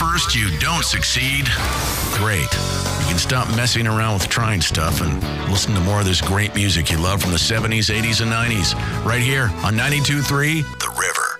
first you don't succeed, great. You can stop messing around with trying stuff and listen to more of this great music you love from the 70s, 80s, and 90s right here on 92.3 The River.